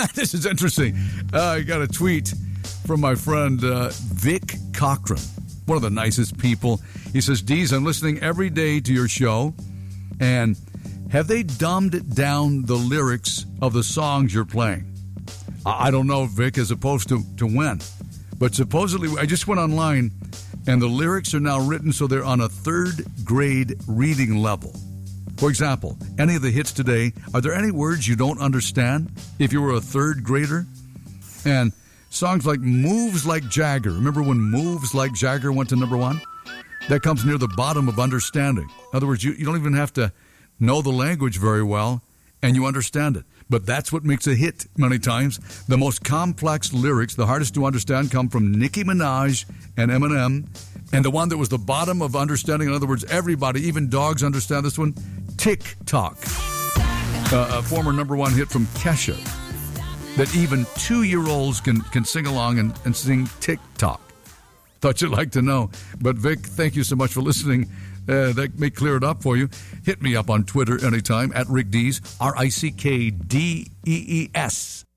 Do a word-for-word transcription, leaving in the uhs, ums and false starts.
This is interesting. Uh, I got a tweet from my friend uh, Vic Cochran, one of the nicest people. He says, Deez, I'm listening every day to your show, and have they dumbed down the lyrics of the songs you're playing? I, I don't know, Vic, as opposed to, to when. But supposedly, I just went online, and the lyrics are now written so they're on a third grade reading level. For example, any of the hits today, are there any words you don't understand if you were a third grader? And songs like Moves Like Jagger. Remember when Moves Like Jagger went to number one? That comes near the bottom of understanding. In other words, you, you don't even have to know the language very well, and you understand it. But that's what makes a hit many times. The most complex lyrics, the hardest to understand, come from Nicki Minaj and Eminem. And the one that was the bottom of understanding, in other words, everybody, even dogs understand this one, Tick-Tock. Uh, a former number one hit from Kesha that even two-year-olds can, can sing along and, and sing Tick-Tock. Thought you'd like to know. But Vic, thank you so much for listening. Uh, that may clear it up for you. Hit me up on Twitter anytime at Rick Dees, R I C K D E E S.